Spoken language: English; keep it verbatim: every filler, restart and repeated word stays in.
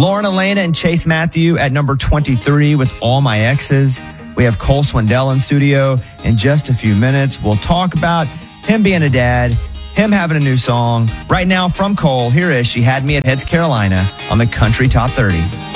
Lauren Elena and Chase Matthew at number twenty-three with All My Exes. We have Cole Swindell in studio in just a few minutes. We'll talk about him being a dad, him having a new song. Right now from Cole, here is She Had Me at Heads Carolina on the Country Top thirty.